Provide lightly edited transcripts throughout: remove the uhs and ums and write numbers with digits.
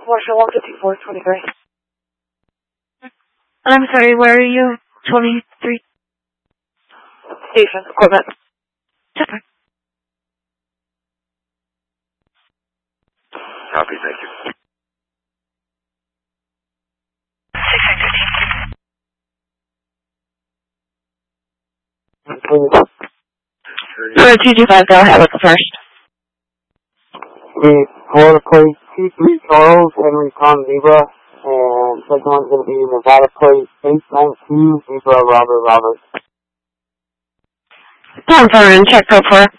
Marshall 15423. I'm sorry, where are you? 23? Station, equipment. Okay. Copy, thank you. 615. 225, go ahead with the first. The Florida plate, 23 Charles, Henry Con Zebra, and second one's going to be Nevada plate, 892 Zebra Robert Robert. Confirm and check code for.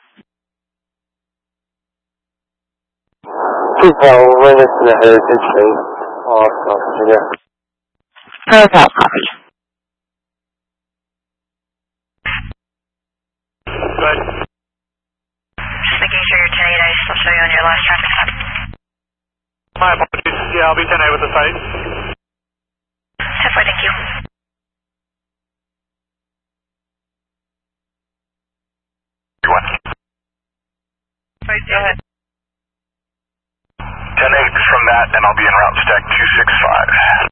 We're to the Heritage State, South Virginia. Protocol copy. Good. Just making sure you're 10-8, I still show you on your last traffic stop. My apologies. Yeah, I'll be 10-8 with the site. 10-4, thank you. Right, go ahead. 10-8 from that, and I'll be en route to deck 265.